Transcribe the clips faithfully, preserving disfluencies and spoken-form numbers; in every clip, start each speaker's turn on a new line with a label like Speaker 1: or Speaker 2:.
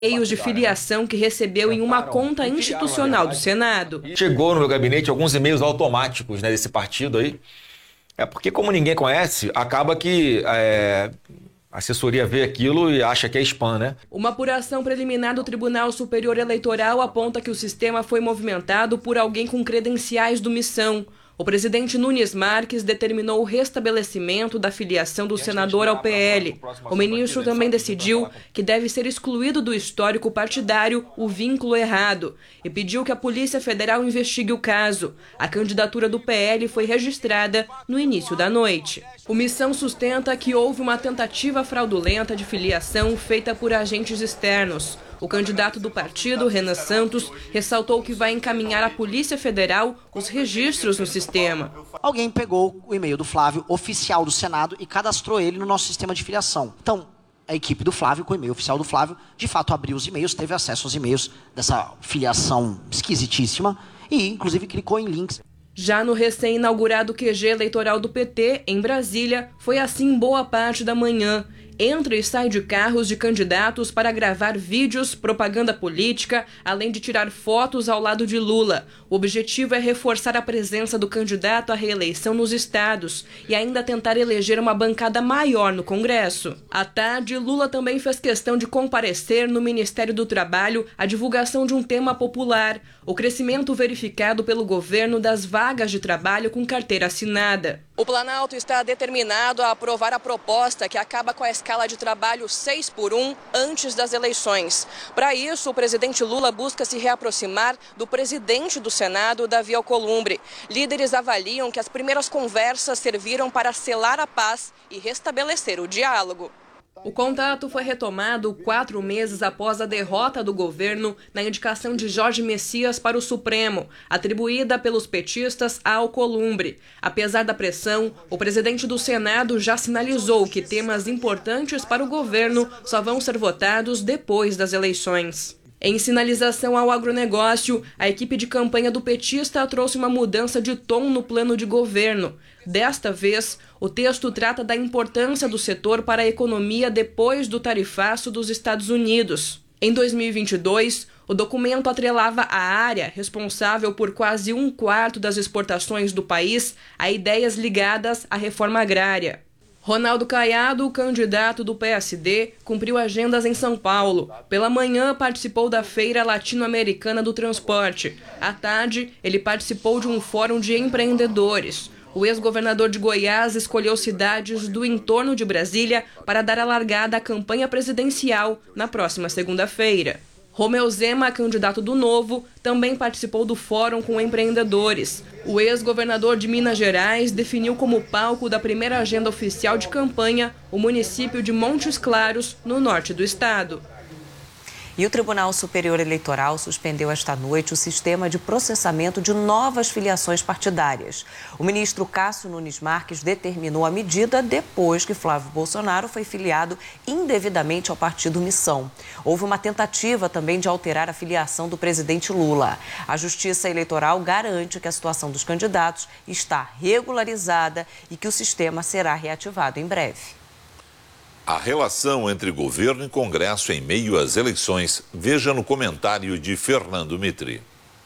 Speaker 1: e-mails de filiação que recebeu em uma conta institucional do Senado.
Speaker 2: Chegou no meu gabinete alguns e-mails automáticos, né, desse partido aí. É porque, como ninguém conhece, acaba que é, a assessoria vê aquilo e acha que é spam, né?
Speaker 1: Uma apuração preliminar do Tribunal Superior Eleitoral aponta que o sistema foi movimentado por alguém com credenciais do Missão. O presidente Nunes Marques determinou o restabelecimento da filiação do senador ao P L. O ministro também decidiu que deve ser excluído do histórico partidário o vínculo errado e pediu que a Polícia Federal investigue o caso. A candidatura do P L foi registrada no início da noite. O Missão sustenta que houve uma tentativa fraudulenta de filiação feita por agentes externos. O candidato do partido, Renan Santos, ressaltou que vai encaminhar à Polícia Federal os registros no sistema.
Speaker 3: Alguém pegou o e-mail do Flávio, oficial do Senado, e cadastrou ele no nosso sistema de filiação. Então, a equipe do Flávio, com o e-mail oficial do Flávio, de fato abriu os e-mails, teve acesso aos e-mails dessa filiação esquisitíssima e, inclusive, clicou em links.
Speaker 1: Já no recém-inaugurado Q G eleitoral do P T, em Brasília, foi assim boa parte da manhã. Entra e sai de carros de candidatos para gravar vídeos, propaganda política, além de tirar fotos ao lado de Lula. O objetivo é reforçar a presença do candidato à reeleição nos estados e ainda tentar eleger uma bancada maior no Congresso. À tarde, Lula também fez questão de comparecer no Ministério do Trabalho à divulgação de um tema popular, o crescimento verificado pelo governo das vagas de trabalho com carteira assinada. O Planalto está determinado a aprovar a proposta que acaba com a escala de trabalho seis por um antes das eleições. Para isso, o presidente Lula busca se reaproximar do presidente do Senado, Davi Alcolumbre. Líderes avaliam que as primeiras conversas serviram para selar a paz e restabelecer o diálogo. O contato foi retomado quatro meses após a derrota do governo na indicação de Jorge Messias para o Supremo, atribuída pelos petistas a Alcolumbre. Apesar da pressão, o presidente do Senado já sinalizou que temas importantes para o governo só vão ser votados depois das eleições. Em sinalização ao agronegócio, a equipe de campanha do petista trouxe uma mudança de tom no plano de governo. Desta vez, o texto trata da importância do setor para a economia depois do tarifaço dos Estados Unidos. Em dois mil e vinte e dois, o documento atrelava a área responsável por quase um quarto das exportações do país a ideias ligadas à reforma agrária. Ronaldo Caiado, candidato do P S D, cumpriu agendas em São Paulo. Pela manhã, participou da Feira Latino-Americana do Transporte. À tarde, ele participou de um fórum de empreendedores. O ex-governador de Goiás escolheu cidades do entorno de Brasília para dar a largada à campanha presidencial na próxima segunda-feira. Romeu Zema, candidato do Novo, também participou do fórum com empreendedores. O ex-governador de Minas Gerais definiu como palco da primeira agenda oficial de campanha o município de Montes Claros, no norte do estado.
Speaker 4: E o Tribunal Superior Eleitoral suspendeu esta noite o sistema de processamento de novas filiações partidárias. O ministro Cássio Nunes Marques determinou a medida depois que Flávio Bolsonaro foi filiado indevidamente ao partido Missão. Houve uma tentativa também de alterar a filiação do presidente Lula. A Justiça Eleitoral garante que a situação dos candidatos está regularizada e que o sistema será reativado em breve.
Speaker 5: A relação entre governo e Congresso em meio às eleições, veja no comentário de Fernando Mitri.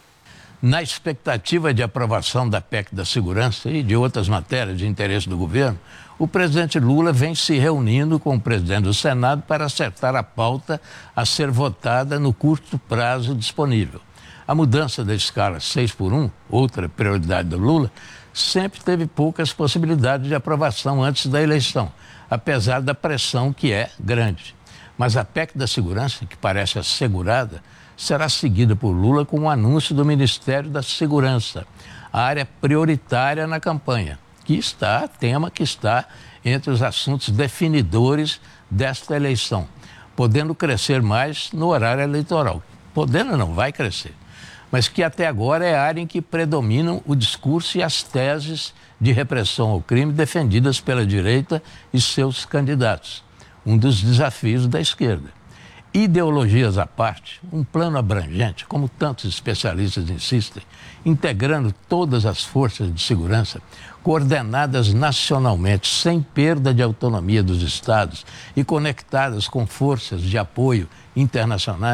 Speaker 6: Na expectativa de aprovação da P E C da Segurança e de outras matérias de interesse do governo, o presidente Lula vem se reunindo com o presidente do Senado para acertar a pauta a ser votada no curto prazo disponível. A mudança da escala seis por um, outra prioridade do Lula, sempre teve poucas possibilidades de aprovação antes da eleição, apesar da pressão que é grande. Mas a P E C da Segurança, que parece assegurada, será seguida por Lula com o anúncio do Ministério da Segurança, a área prioritária na campanha, que está, tema que está entre os assuntos definidores desta eleição, podendo crescer mais no horário eleitoral. Podendo não, vai crescer. Mas que até agora é a área em que predominam o discurso e as teses de repressão ao crime defendidas pela direita e seus candidatos. Um dos desafios da esquerda. ideologias à parte, um plano abrangente, como tantos especialistas insistem, integrando todas as forças de segurança, coordenadas nacionalmente, sem perda de autonomia dos estados e conectadas com forças de apoio internacionais.